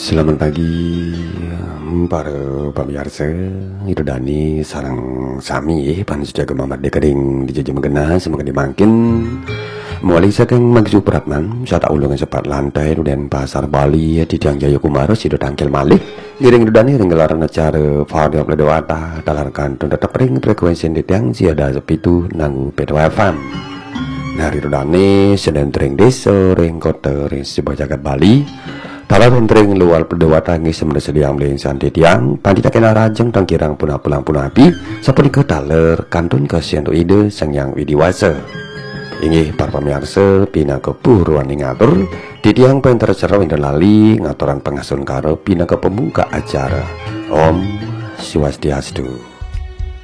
Selamat pagi para pemirsa. Itu Dani sarang sami pan sudah kemamat dekering di jejak megena semoga dimakin mulai saking magju pratman sata ulungan sepat lantai dan pasar Bali di Tiang Jaya Kumaro sido tangkel malih giring Dani ring gelaran acara Fadil Pledewata talarkan tetap ring frekuensi di Tiang siada sepitu nanggu PTWFM. Nari Dani sedang ring desa ring kota ring sebuah jagat Bali. Talar entering luar Pledewata ngi semedesediang beli santi tiang pandita kena rajeng tangkirang punah-pulang punah api sapuni ke taler kantun kasihan ide sang yang widiwasa. Inggih para pemirsa pina kepuruan ngatur di tiang pentar cerah winda lali ngaturan pengasun karo pina ke pembuka acara. Om Swastiastu.